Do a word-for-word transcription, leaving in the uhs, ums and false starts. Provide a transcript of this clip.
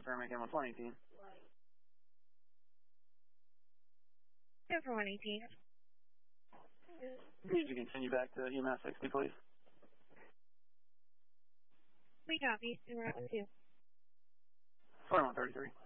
Farmington one twenty eighteen. ten for one eighteen. Could you continue back to U M S sixty, please? We copy. We're at one two. forty-one thirty-three.